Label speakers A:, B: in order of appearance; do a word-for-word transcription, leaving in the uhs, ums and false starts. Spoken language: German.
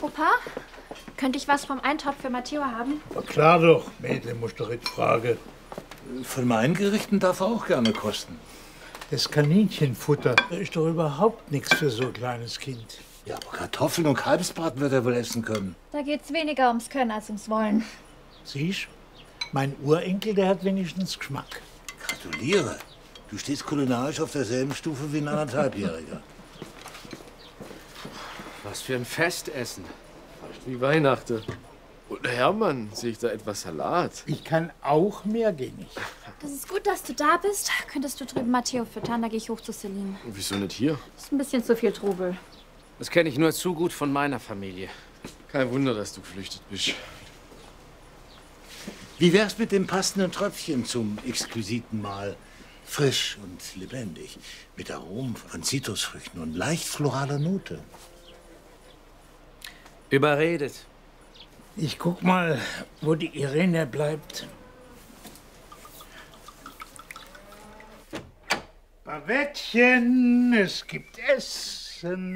A: Opa, könnte ich was vom Eintopf für Matteo haben?
B: Na klar doch, Mädel, musst du jetzt fragen.
C: Von meinen Gerichten darf er auch gerne kosten.
B: Das Kaninchenfutter ist doch überhaupt nichts für so ein kleines Kind.
C: Ja, aber Kartoffeln und Kalbsbraten wird er wohl essen können.
A: Da geht's weniger ums Können als ums Wollen.
B: Siehst, mein Urenkel, der hat wenigstens Geschmack.
C: Gratuliere. Du stehst kulinarisch auf derselben Stufe wie ein anderthalbjähriger.
D: Was für ein Festessen. Fast wie Weihnachten. Und Hermann, sehe ich da etwas Salat?
B: Ich kann auch mehr gehen.
A: Das ist gut, dass du da bist. Könntest du drüben Matteo füttern, da gehe ich hoch zu Celine.
D: Wieso nicht hier?
A: Ist ein bisschen zu viel Trubel.
E: Das kenne ich nur zu gut von meiner Familie.
D: Kein Wunder, dass du geflüchtet bist.
C: Wie wär's mit dem passenden Tröpfchen zum exquisiten Mahl? Frisch und lebendig, mit Aromen von Zitrusfrüchten und leicht floraler Note.
E: Überredet.
B: Ich guck mal, wo die Irene bleibt. Bavettchen, es gibt Essen.